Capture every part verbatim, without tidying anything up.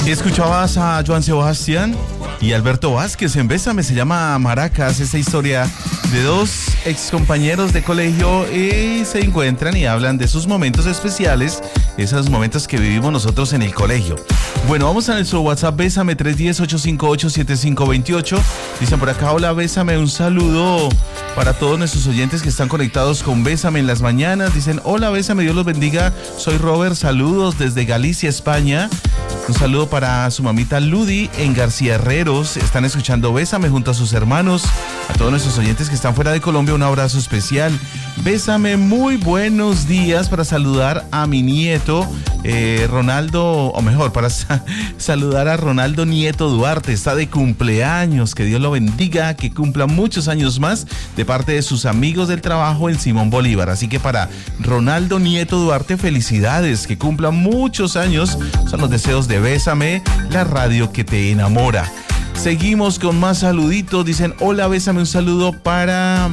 Escuchabas a Joan Sebastián y Alberto Vázquez en Bésame, se llama Maracas, esa historia de dos ex compañeros de colegio y se encuentran y hablan de sus momentos especiales, esos momentos que vivimos nosotros en el colegio. Bueno, vamos a nuestro WhatsApp, Bésame tres uno cero, ocho cinco ocho, siete cinco dos ocho. Dicen por acá, hola Bésame, un saludo para todos nuestros oyentes que están conectados con Bésame en las mañanas. Dicen, hola Bésame, Dios los bendiga, soy Robert, saludos desde Galicia, España. Un saludo para su mamita Ludi en García Herreros. Están escuchando Bésame junto a sus hermanos. A todos nuestros oyentes que están fuera de Colombia, un abrazo especial. Bésame, muy buenos días para saludar a mi nieto eh, Ronaldo, o mejor, para sa- saludar a Ronaldo Nieto Duarte. Está de cumpleaños, que Dios lo bendiga, que cumpla muchos años más de parte de sus amigos del trabajo en Simón Bolívar. Así que para Ronaldo Nieto Duarte, felicidades, que cumpla muchos años. Son los deseos de Bésame, la radio que te enamora. Seguimos con más saluditos. Dicen, hola Bésame, un saludo para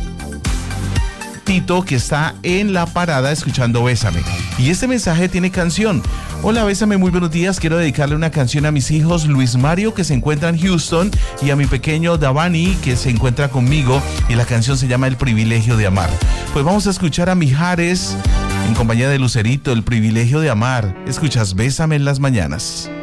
Tito, que está en la parada escuchando Bésame. Y este mensaje tiene canción. Hola Bésame, muy buenos días. Quiero dedicarle una canción a mis hijos Luis Mario, que se encuentra en Houston, y a mi pequeño Davani, que se encuentra conmigo, y la canción se llama El Privilegio de Amar. Pues vamos a escuchar a Mijares en compañía de Lucerito, El Privilegio de Amar. Escuchas Bésame en las mañanas.